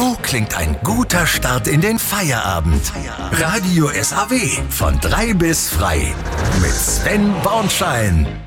So klingt ein guter Start in den Feierabend. Radio SAW von 3 bis frei. Mit Sven Bornschein.